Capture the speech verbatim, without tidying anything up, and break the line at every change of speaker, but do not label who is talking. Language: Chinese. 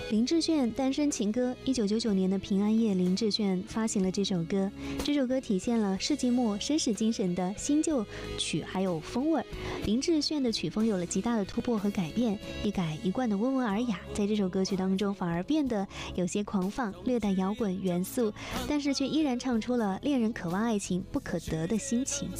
林志炫单身情歌，一九九九年的平安夜，林志炫发行了这首歌。这首歌体现了世纪末绅士精神的新旧曲还有风味。林志炫的曲风有了极大的突破和改变，一改一贯的温文尔雅，在这首歌曲当中反而变得有些狂放，略带摇滚元素，但是却依然唱出了恋人渴望爱情不可得的心情。